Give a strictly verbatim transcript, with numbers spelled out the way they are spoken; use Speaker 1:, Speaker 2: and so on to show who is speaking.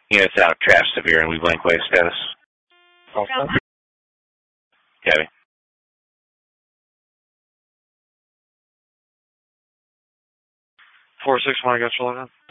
Speaker 1: Units out, crash severe and we blank wave status.
Speaker 2: Also.
Speaker 1: Copy.
Speaker 2: four six one, I got you loaded.